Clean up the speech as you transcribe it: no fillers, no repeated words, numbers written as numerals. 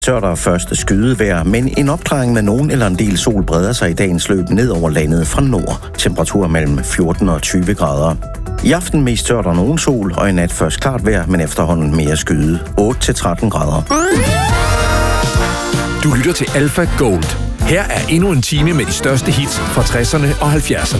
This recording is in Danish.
Tørt og først skydevejr, men en opklaring med nogen eller en del sol breder sig i dagens løb ned over landet fra nord. Temperatur mellem 14 og 20 grader. I aften mest tørt og nogen sol, og i nat først klart vejr, men efterhånden mere skyde. 8-13 grader. Du lytter til Alpha Gold. Her er endnu en time med de største hits fra 60'erne og 70'erne.